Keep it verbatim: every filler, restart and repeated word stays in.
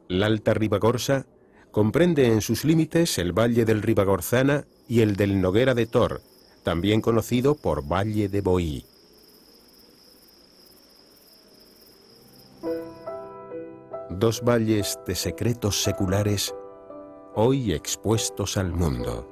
L'Alta Ribagorza comprende en sus límites el valle del Ribagorzana y el del Noguera de Tor, también conocido por Valle de Boí. Dos valles de secretos seculares hoy expuestos al mundo.